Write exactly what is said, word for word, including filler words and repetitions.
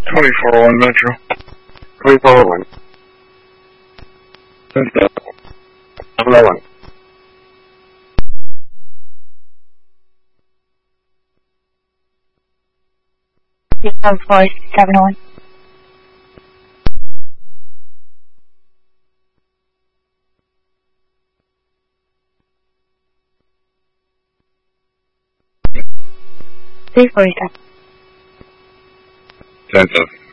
twenty-four one Metro. twenty-four one. Double one. Zero four seven one. Three forty seven. Ten seven.